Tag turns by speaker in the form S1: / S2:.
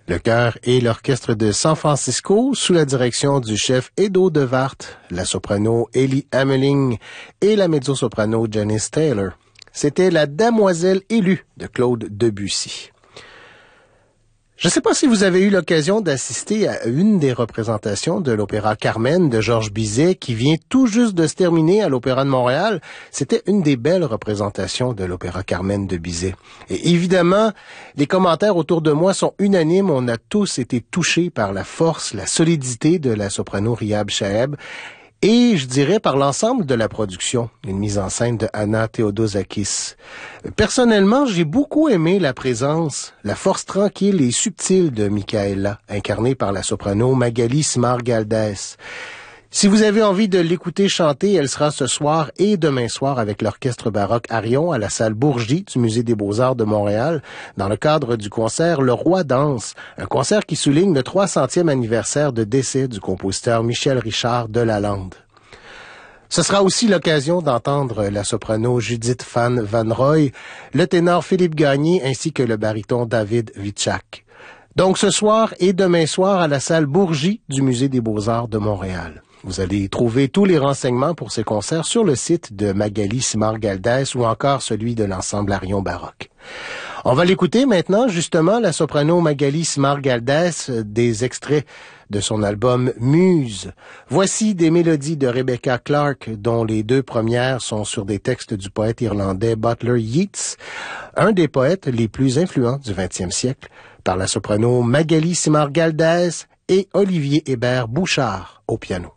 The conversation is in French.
S1: Le chœur et l'orchestre de San Francisco, sous la direction du chef Edo de Wart, la soprano Ellie Ameling et la mezzo-soprano Janice Taylor. C'était La Damoiselle élue de Claude Debussy. Je ne sais pas si vous avez eu l'occasion d'assister à une des représentations de l'opéra Carmen de Georges Bizet qui vient tout juste de se terminer à l'Opéra de Montréal. C'était une des belles représentations de l'opéra Carmen de Bizet. Et évidemment, les commentaires autour de moi sont unanimes. On a tous été touchés par la force, la solidité de la soprano Rihab Shaheb. Et je dirais par l'ensemble de la production, une mise en scène de Anna Theodorakis. Personnellement, j'ai beaucoup aimé la présence, la force tranquille et subtile de Michaela, incarnée par la soprano Magali Simard-Galdès. Si vous avez envie de l'écouter chanter, elle sera ce soir et demain soir avec l'orchestre baroque Arion à la salle Bourgie du Musée des Beaux-Arts de Montréal, dans le cadre du concert Le Roi danse, un concert qui souligne le 300e anniversaire de décès du compositeur Michel Richard de Lalande. Ce sera aussi l'occasion d'entendre la soprano Judith Van Roy, le ténor Philippe Gagné ainsi que le baryton David Vitchak. Donc ce soir et demain soir à la salle Bourgie du Musée des Beaux-Arts de Montréal. Vous allez trouver tous les renseignements pour ces concerts sur le site de Magali Simard-Galdès ou encore celui de l'ensemble Arion Baroque. On va l'écouter maintenant, justement, la soprano Magali Simard-Galdès, des extraits de son album Muse. Voici des mélodies de Rebecca Clark, dont les deux premières sont sur des textes du poète irlandais Butler Yeats, un des poètes les plus influents du 20e siècle, par la soprano Magali Simard-Galdès et Olivier Hébert Bouchard au piano.